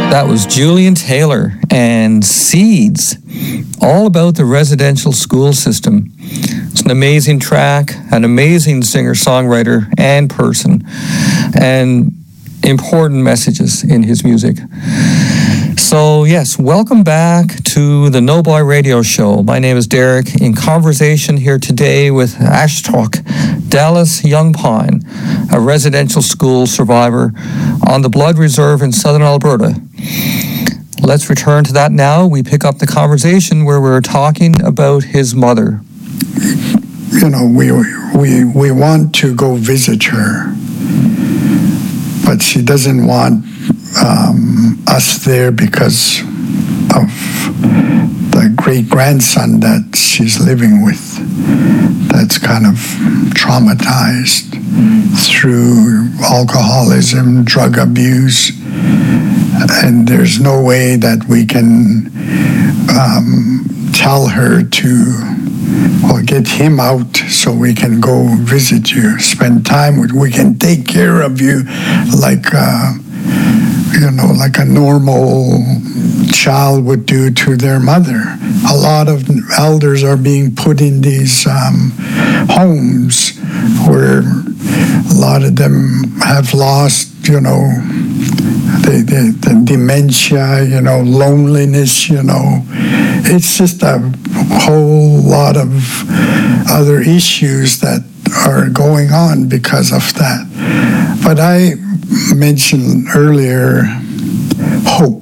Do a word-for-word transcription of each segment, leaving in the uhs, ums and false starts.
That was Julian Taylor and Seeds, all about the residential school system. It's an amazing track, an amazing singer-songwriter and person, and important messages in his music. So yes, welcome back to the No Boy Radio Show. My name is Derek, in conversation here today with Ashtok Dallas Youngpine, a residential school survivor on the Blood Reserve in southern Alberta. Let's return to that now. We pick up the conversation where we were talking about his mother. You know, we we we want to go visit her, but she doesn't want um, us there because of the great-grandson that she's living with that's kind of traumatized through alcoholism, drug abuse, and there's no way that we can um, tell her to, well, get him out so we can go visit you, spend time with, we can take care of you like, uh, you know, like a normal child would do to their mother. A lot of elders are being put in these um, homes where a lot of them have lost, you know, the, the, the dementia, you know, loneliness, you know. It's just a whole lot of other issues that are going on because of that. But I mentioned earlier hope.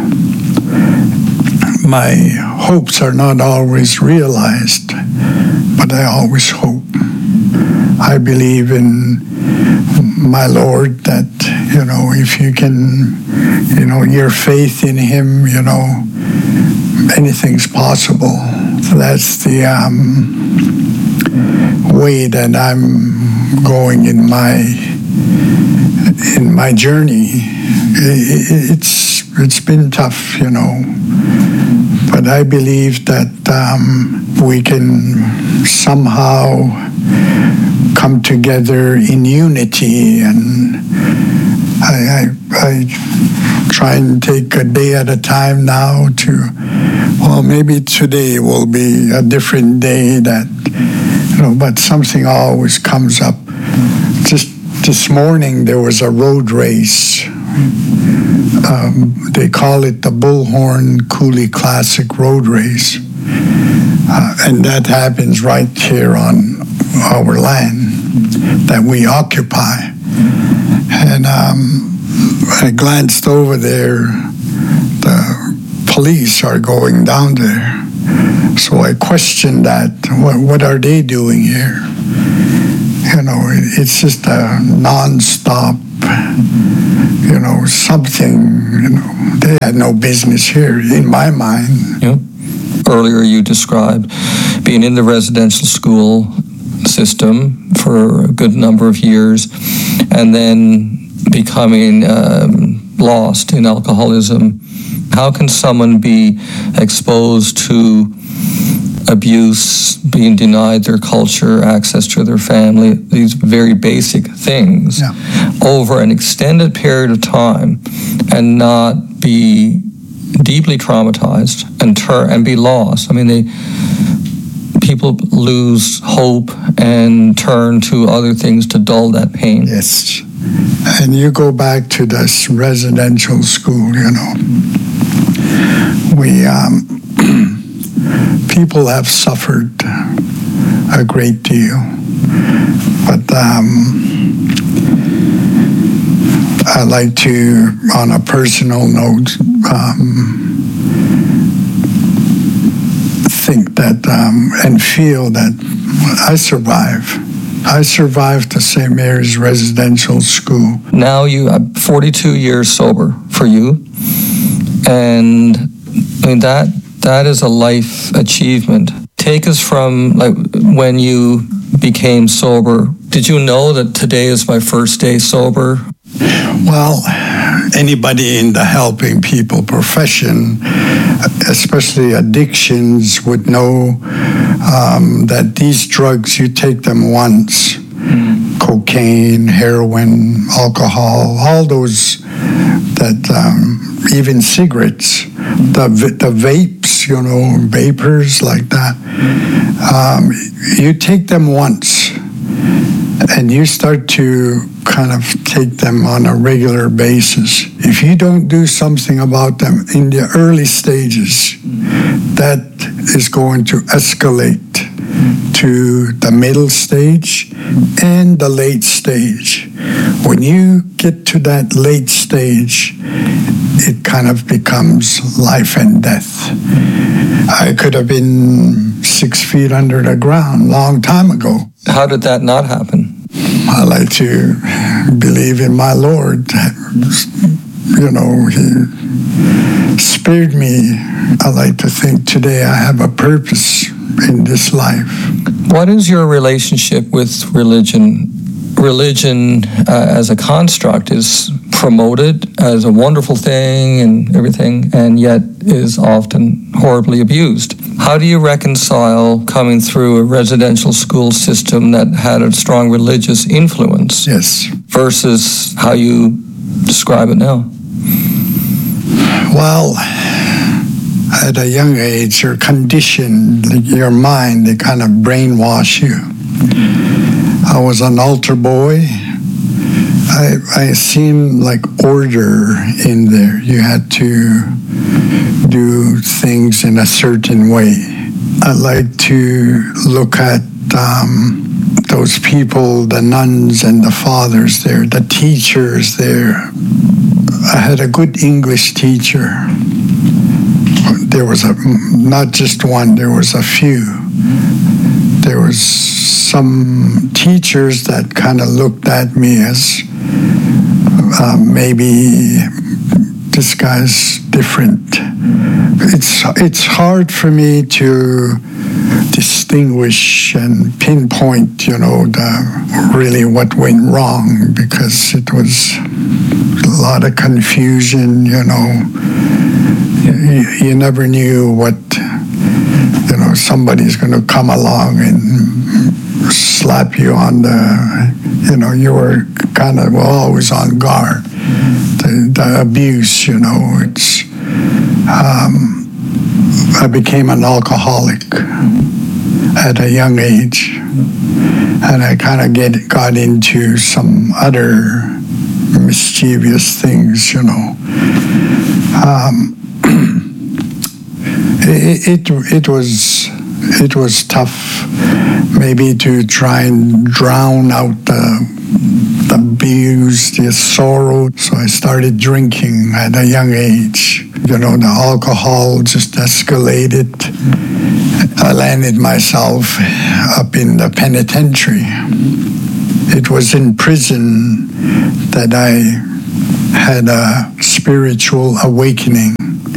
My hopes are not always realized, but I always hope. I believe in my Lord that, you know, if you can, you know, your faith in Him, you know, anything's possible. So that's the um, way that I'm going in my in my journey. It's it's been tough, you know, but I believe that um, we can somehow come together in unity, and I, I, I try and take a day at a time now to, well, maybe today will be a different day that, you know, but something always comes up. Just this morning there was a road race. Um, they call it the Bullhorn Coulee Classic Road Race. Uh, and that happens right here on our land that we occupy. And um, I glanced over there, the police are going down there. So I questioned that, what, what are they doing here? You know, it, it's just a non-stop, you know, something, you know, they had no business here, in my mind. Yeah. Earlier you described being in the residential school system for a good number of years and then becoming um, lost in alcoholism. How can someone be exposed to abuse, being denied their culture, access to their family, these very basic things, yeah, over an extended period of time and not be deeply traumatized and turn and be lost? I mean, they people lose hope and turn to other things to dull that pain. Yes. And you go back to this residential school, you know. We, um, people have suffered a great deal. But um, I like to, on a personal note, um, think that um, and feel that I survive. I survived the Saint Mary's residential school. Now you are forty-two years sober for you, and I mean that that is a life achievement. Take us from like when you became sober. Did you know that today is my first day sober? Well, anybody in the helping people profession, especially addictions, would know um, that these drugs, you take them once. Mm. cocaine, heroin, alcohol, all those that, um, even cigarettes, the, the vapes, you know, vapors like that. Um, you take them once and you start to kind of take them on a regular basis. If you don't do something about them in the early stages, that is going to escalate to the middle stage and the late stage. When you get to that late stage, it kind of becomes life and death. I could have been six feet under the ground a long time ago. How did that not happen? I like to believe in my Lord. You know, He spared me. I like to think today I have a purpose in this life. What is your relationship with religion? Religion uh, as a construct is promoted as a wonderful thing and everything, and yet is often horribly abused. How do you reconcile coming through a residential school system that had a strong religious influence Yes. versus how you describe it now? Well, at a young age, you're conditioned, your mind, they kind of brainwash you. I was an altar boy. I, I seemed like order in there. You had to do things in a certain way. I like to look at um, those people, the nuns and the fathers there, the teachers there. I had a good English teacher. There was a, not just one, there was a few. There was some teachers that kind of looked at me as uh, maybe this guy's different. It's it's hard for me to distinguish and pinpoint, you know, the, really what went wrong, because it was a lot of confusion, you know. You, you never knew what, you know, somebody's going to come along and slap you on the, you know, you were kind of always on guard. The, the abuse, you know, it's, um, I became an alcoholic at a young age, and I kind of get got into some other mischievous things, you know. Um, it, it it was it was tough, maybe to try and drown out the the abuse, the sorrow. So I started drinking at a young age. You know, the alcohol just escalated. I landed myself up in the penitentiary. It was in prison that I had a spiritual awakening.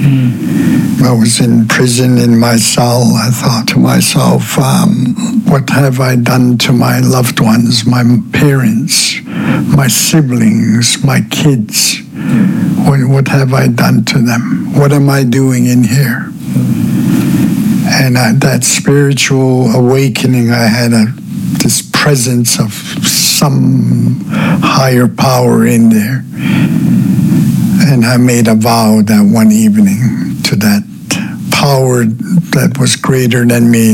I was in prison in my cell. I thought to myself, um, what have I done to my loved ones, my parents, my siblings, my kids? What, what have I done to them? What am I doing in here? And uh, that spiritual awakening, I had a, this presence of some higher power in there. And I made a vow that one evening to that power that was greater than me,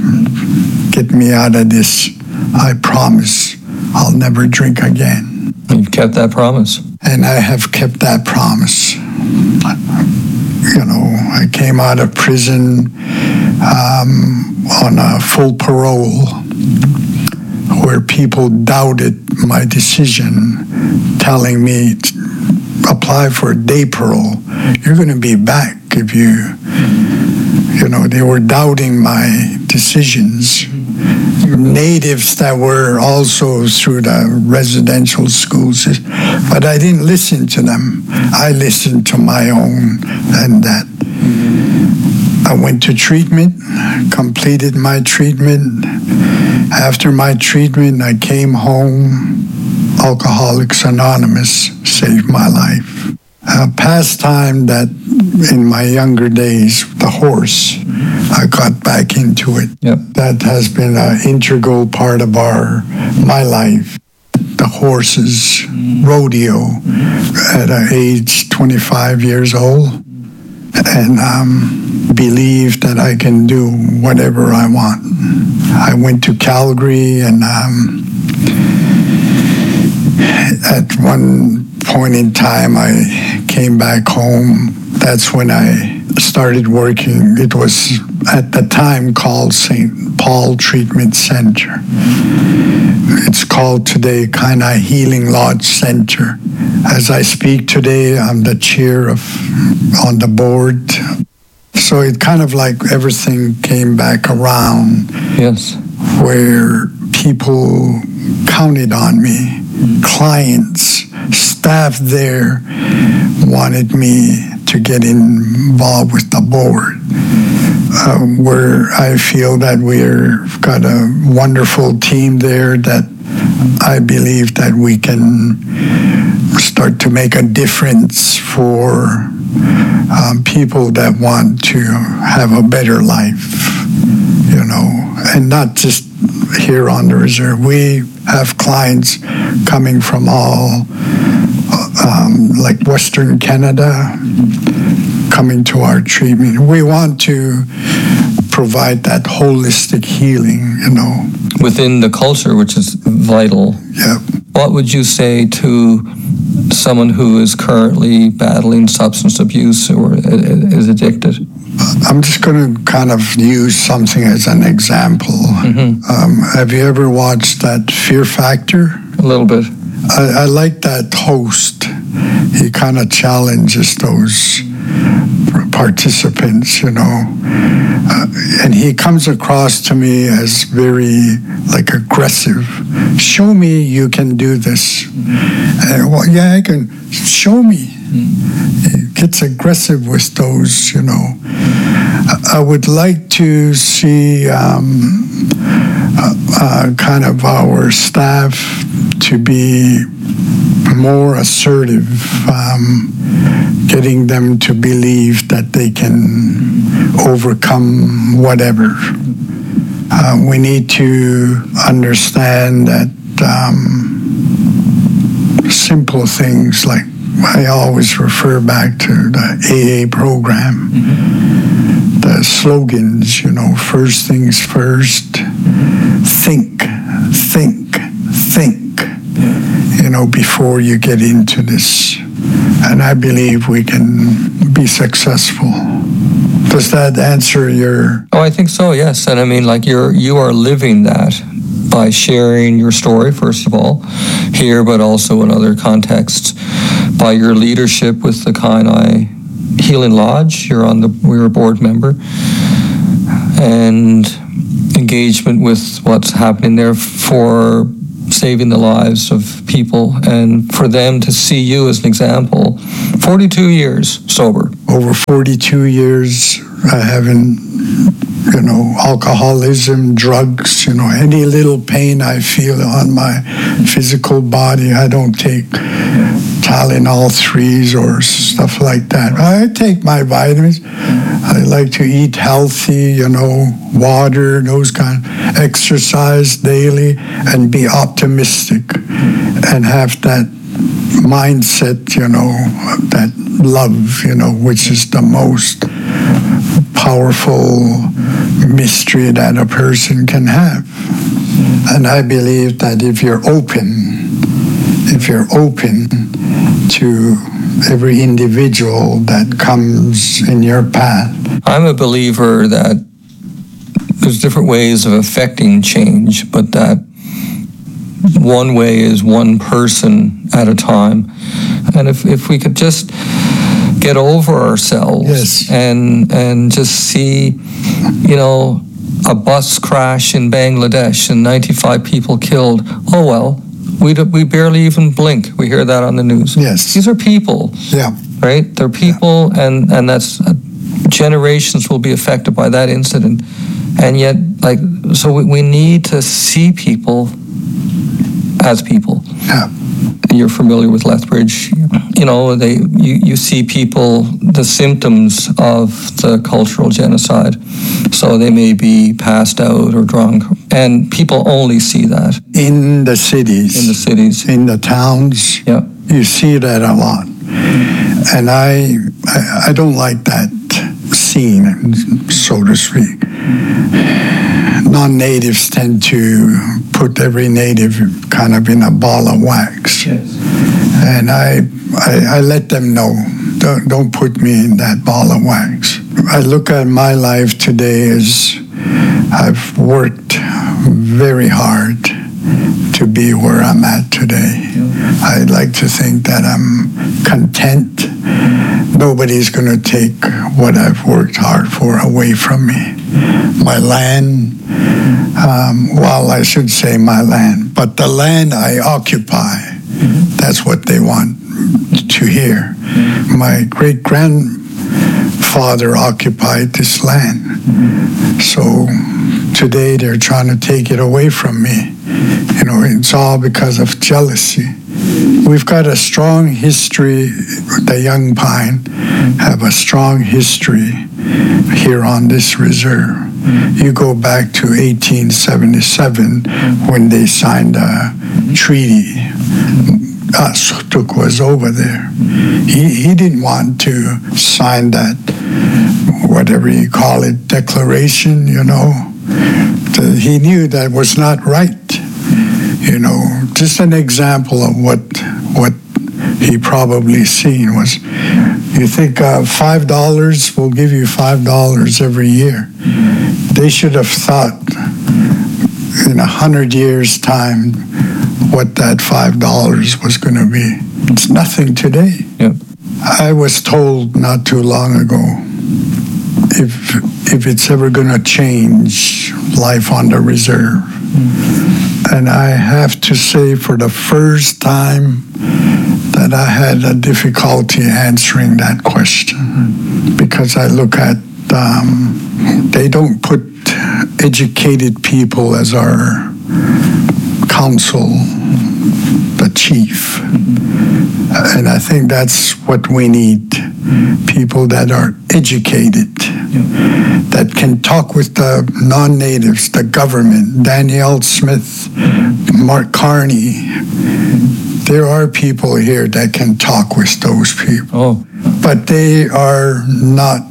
get me out of this. I promise I'll never drink again. You've kept that promise. And I have kept that promise. You know, I came out of prison um, on a full parole, where people doubted my decision, telling me, apply for day parole. You're going to be back if you, you know, they were doubting my decisions. Natives that were also through the residential schools, but I didn't listen to them. I listened to my own, and that. I went to treatment, completed my treatment. After my treatment, I came home. Alcoholics Anonymous saved my life. A pastime that in my younger days, the horse, I got back into it. Yep. That has been an integral part of our my life. the horses rodeo at an age twenty-five years old, and um, believe that I can do whatever I want. I went to Calgary, and um, at one point in time I came back home. That's when I started working. It was at the time called Saint Paul Treatment Center. It's called today Kainai Healing Lodge Center. As I speak today, I'm the chair of on the board. So it kind of like everything came back around. Yes. Where people counted on me, clients, staff there wanted me to get involved with the board, uh, where I feel that we've got a wonderful team there that I believe that we can start to make a difference for um, people that want to have a better life, you know, and not just here on the reserve. We have clients coming from all, um, like Western Canada, coming to our treatment. We want to provide that holistic healing, you know. Within the culture, which is vital. Yeah. What would you say to someone who is currently battling substance abuse or is addicted? I'm just going to kind of use something as an example. Mm-hmm. Um, have you ever watched that Fear Factor? A little bit. I, I like that host. He kind of challenges those participants, you know. Uh, and he comes across to me as very, like, aggressive. Show me you can do this. And, well, yeah, I can. Show me. He gets aggressive with those, you know. I would like to see um, uh, uh, kind of our staff to be more assertive, um, getting them to believe that they can overcome whatever. Uh, we need to understand that um, simple things like, I always refer back to the A A program, mm-hmm. the slogans, you know, first things first, think, think, think, you know, before you get into this. And I believe we can be successful. Does that answer your... Oh, I think so, yes. And I mean, like, you're, you are living that by sharing your story, first of all, here, but also in other contexts, by your leadership with the Kainai Healing Lodge. You're on the, we're a board member, and engagement with what's happening there for saving the lives of people, and for them to see you as an example. forty-two years sober. Over forty-two years, I haven't, you know, alcoholism, drugs, you know, any little pain I feel on my physical body, I don't take Tylenol threes or stuff like that. I take my vitamins. I like to eat healthy, you know, water, those kind, exercise daily, and be optimistic and have that mindset, you know, that love, you know, which is the most powerful mystery that a person can have. And I believe that if you're open, if you're open to every individual that comes in your path. I'm a believer that there's different ways of affecting change, but that one way is one person at a time. And if, if we could just get over ourselves, yes. and and just see, you know, a bus crash in Bangladesh and ninety-five people killed. Oh, well, we do, we barely even blink. We hear that on the news. Yes. These are people. Yeah. Right? They're people, yeah. and, and that's, uh, generations will be affected by that incident. And yet, like, so we, we need to see people as people. Yeah. You're familiar with Lethbridge you know, they you, you see people, the symptoms of the cultural genocide. So they may be passed out or drunk, and people only see that in the cities, in the cities, in the towns. Yeah, you see that a lot, and I I, I don't like that scene, so to speak. Non-natives tend to put every native kind of in a ball of wax. yes. And I, I, I let them know, don't, don't put me in that ball of wax. I look at my life today as I've worked very hard to be where I'm at today. I'd like to think that I'm content. Nobody's going to take what I've worked hard for away from me. My land, um, well, I should say my land, but the land I occupy, that's what they want to hear. My great-grandfather occupied this land. So today they're trying to take it away from me. You know, it's all because of jealousy. We've got a strong history, the Young Pine have a strong history here on this reserve. You go back to eighteen seventy-seven when they signed a treaty. Ashutuk was over there. He, he didn't want to sign that, whatever you call it, declaration, you know. He knew that was not right. You know, just an example of what what he probably seen was, you think uh, five dollars will give you five dollars every year. They should have thought in a hundred years' time what that five dollars was going to be. It's nothing today. Yep. I was told not too long ago, if if it's ever going to change life on the reserve. And I have to say, for the first time, that I had a difficulty answering that question, because I look at, um, they don't put educated people as our council, the chief. And I think that's what we need, people that are educated, that can talk with the non-natives, the government, Danielle Smith, Mark Carney. There are people here that can talk with those people. Oh. But they are not,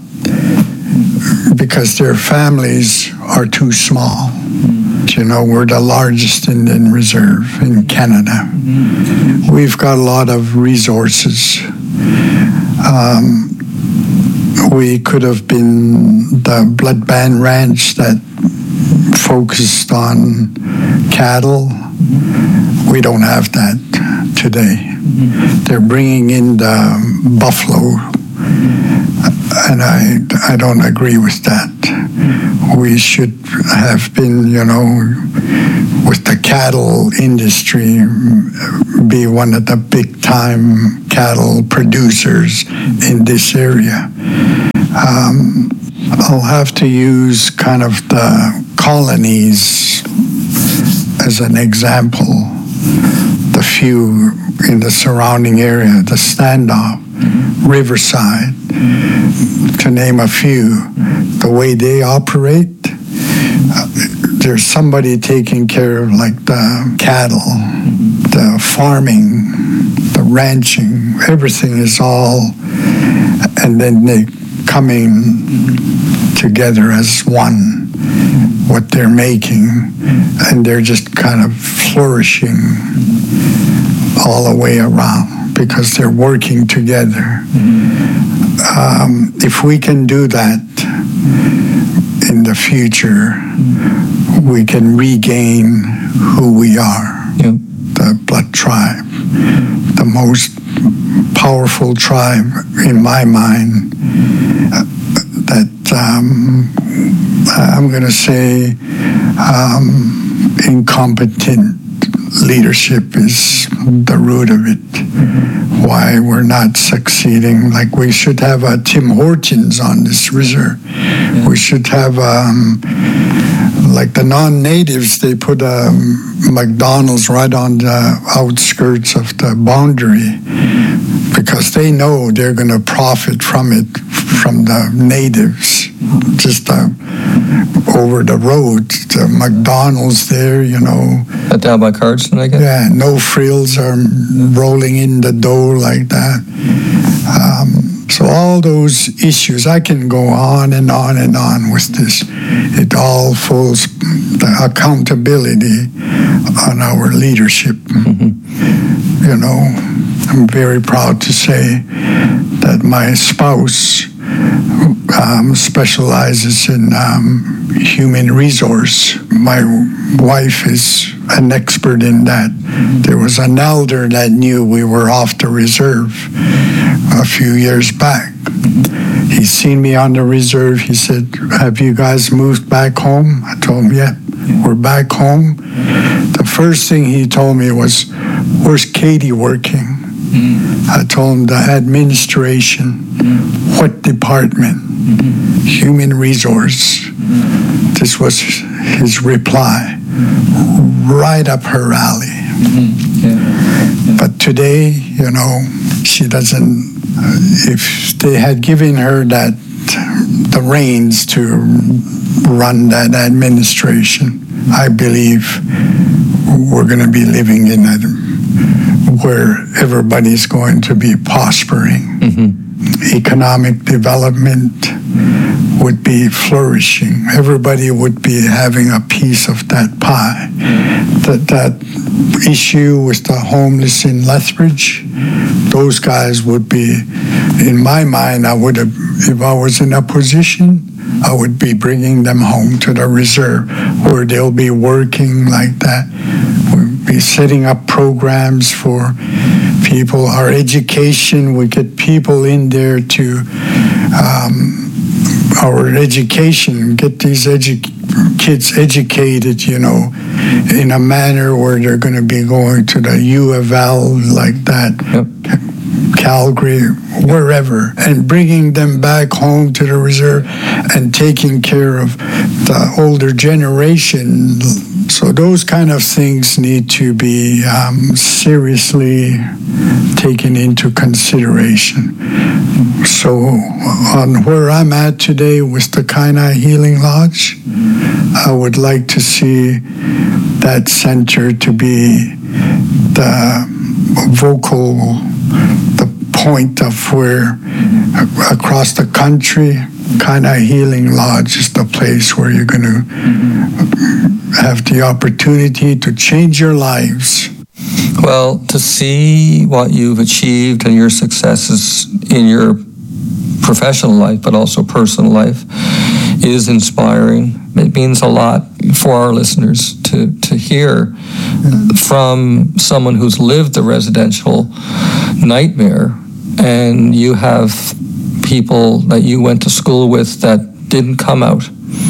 because their families are too small. You know, we're the largest Indian reserve in Canada. We've got a lot of resources. Um, we could have been the Blood Band Ranch that focused on cattle. We don't have that today. They're bringing in the buffalo, and I, I don't agree with that. We should have been, you know, with the cattle industry, be one of the big-time cattle producers in this area. Um, I'll have to use kind of the colonies as an example. The few in the surrounding area, the Standoff, Riverside, to name a few, the way they operate, uh, there's somebody taking care of like the cattle, the farming, the ranching, everything is all, and then they coming together as one, what they're making, and they're just kind of flourishing all the way around because they're working together. Um, if we can do that in the future, we can regain who we are, yep. The Blood tribe, the most powerful tribe in my mind, uh, that um, I'm going to say um, incompetent leadership is the root of it. Why we're not succeeding. Like we should have a Tim Hortons on this reserve. Yeah. We should have, um, like the non-natives, they put a McDonald's right on the outskirts of the boundary because they know they're going to profit from it, from the natives, just uh, over the road, the McDonald's there, you know. That down by Cardston, I guess? Yeah, no frills are rolling in the dough like that. Um, so all those issues, I can go on and on and on with this. It all falls, the accountability on our leadership. Mm-hmm. You know, I'm very proud to say that my spouse um, specializes in um, human resource. My wife is an expert in that. There was an elder that knew we were off the reserve a few years back. He seen me on the reserve. He said, "Have you guys moved back home?" I told him, "Yeah, we're back home." The first thing he told me was, "Where's Katie working?" Mm-hmm. I told him, "The administration." Mm-hmm. "What department?" Mm-hmm. "Human resource." Mm-hmm. This was his reply. Mm-hmm. Right up her alley. Mm-hmm. Yeah. Yeah. But today, you know, she doesn't, uh, if they had given her that, the reins to run that administration, I believe we're going to be living in a, where everybody's going to be prospering. Mm-hmm. Economic development would be flourishing. Everybody would be having a piece of that pie. That, that issue with the homeless in Lethbridge, those guys would be, in my mind, I would have, if I was in a position, I would be bringing them home to the reserve where they'll be working like that. We'll be setting up programs for people. Our education, we get people in there to um, our education, get these edu- kids educated, you know, in a manner where they're going to be going to the U of L like that. Yep. Calgary, wherever, and bringing them back home to the reserve and taking care of the older generation. So those kind of things need to be um, seriously taken into consideration. So on where I'm at today with the Kainai Healing Lodge, I would like to see that center to be the vocal, the point of where across the country, Kainai Healing Lodge is the place where you're going to have the opportunity to change your lives. Well, to see what you've achieved and your successes in your professional life, but also personal life, is inspiring. It means a lot for our listeners to, to hear from someone who's lived the residential nightmare, and you have people that you went to school with that didn't come out,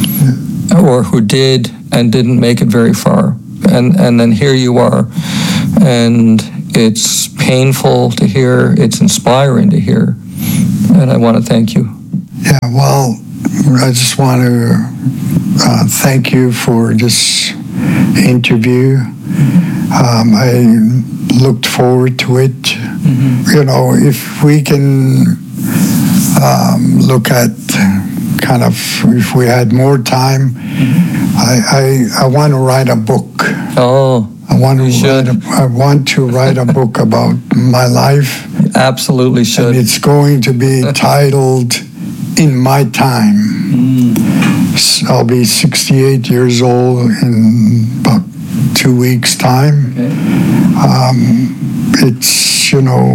or who did and didn't make it very far. And, and then here you are. And it's painful to hear, it's inspiring to hear. And I want to thank you. Yeah, well, I just want to uh, thank you for this interview. Um, I looked forward to it. Mm-hmm. You know, if we can um, look at kind of, if we had more time, mm-hmm. I, I, I want to write a book. Oh, I want to you should. write a, I want to write a book about my life. Absolutely should. And it's going to be titled In My Time. Mm. I'll be sixty-eight years old in about two weeks' time. Okay. Um, it's, you know,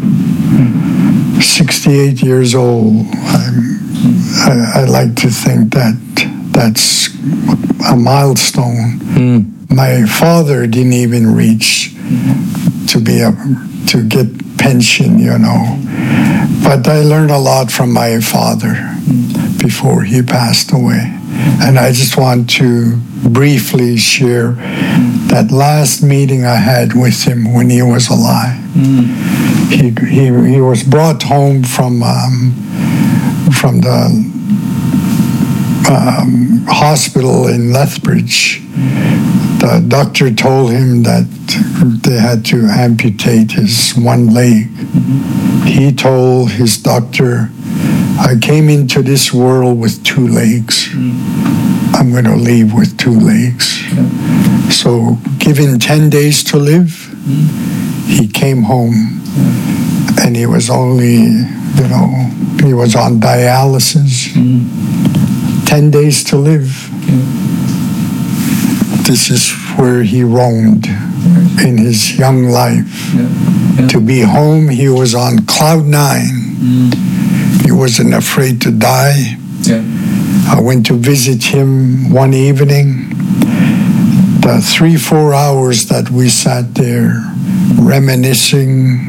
sixty-eight years old. I'm, I, I like to think that that's a milestone. Mm. My father didn't even reach to be a, to get pension, you know. But I learned a lot from my father before he passed away. And I just want to briefly share that last meeting I had with him when he was alive. Mm. He, he he was brought home from um, from the um, hospital in Lethbridge, the doctor told him that they had to amputate his one leg. Mm-hmm. He told his doctor, I came into this world with two legs. Mm-hmm. I'm going to leave with two legs. Yeah. So given ten days to live, mm-hmm. he came home. Yeah. And he was only, you know, he was on dialysis. Mm-hmm. ten days to live. Yeah. This is where he roamed in his young life. Yeah. Yeah. To be home, he was on cloud nine. Mm. He wasn't afraid to die. Yeah. I went to visit him one evening. The three, four hours that we sat there reminiscing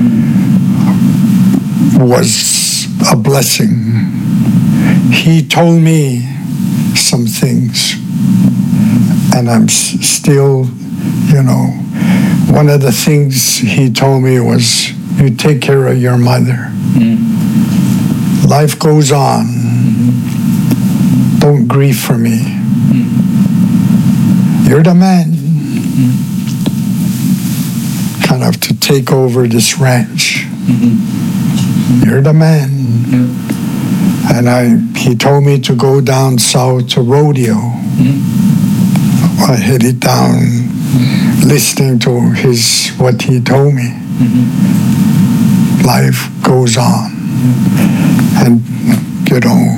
was a blessing. He told me some things, and I'm s- still, you know, one of the things he told me was, you take care of your mother. Mm. Life goes on. Mm-hmm. Don't grieve for me. Mm. You're the man. Mm. Kind of to take over this ranch. Mm-hmm. You're the man. Yeah. And I, he told me to go down south to Rodeo. Mm-hmm. I headed down, mm-hmm. listening to his what he told me. Mm-hmm. Life goes on, mm-hmm. and you know,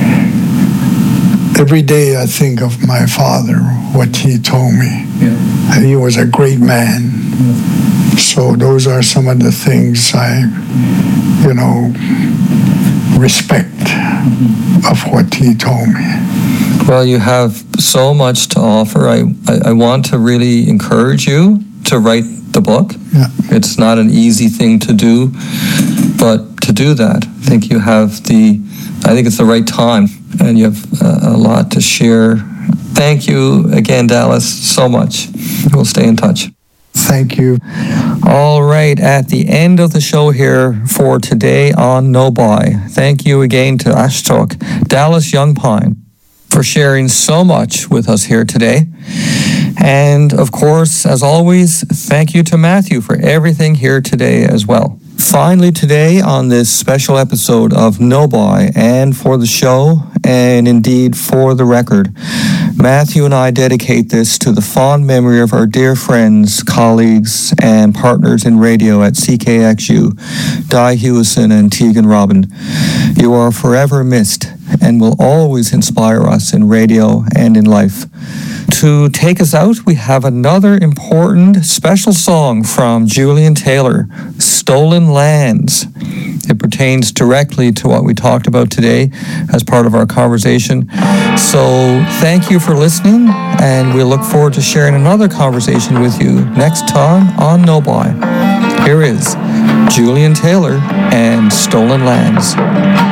every day I think of my father, what he told me. Yeah. And he was a great man. Yeah. So those are some of the things I, you know, respect mm-hmm. of what he told me. Well, you have so much to offer. I, I, I want to really encourage you to write the book. Yeah. It's not an easy thing to do, but to do that, I think you have the, I think it's the right time, and you have a, a lot to share. Thank you again, Dallas, so much. We'll stay in touch. Thank you. All right, at the end of the show here for today on Nobai, thank you again to Ashtok, Dallas Young Pine, for sharing so much with us here today. And of course, as always, thank you to Matthew for everything here today as well. Finally today on this special episode of Nobai, and for the show, and indeed for the record, Matthew and I dedicate this to the fond memory of our dear friends, colleagues, and partners in radio at C K X U, Di Hewison and Tegan Robin. You are forever missed and will always inspire us in radio and in life. To take us out, we have another important special song from Julian Taylor, Stolen Lands. It pertains directly to what we talked about today as part of our conversation. So thank you for listening, and we look forward to sharing another conversation with you next time on Nobai. Here is Julian Taylor and Stolen Lands.